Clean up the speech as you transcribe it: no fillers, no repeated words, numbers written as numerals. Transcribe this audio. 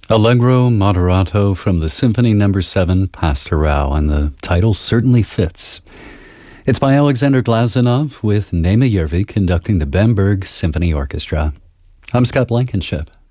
Allegro Moderato from the Symphony No. 7 Pastorale, and the title certainly fits. It's by Alexander Glazunov with Nema Yervi conducting the Bamberg Symphony Orchestra. I'm Scott Blankenship.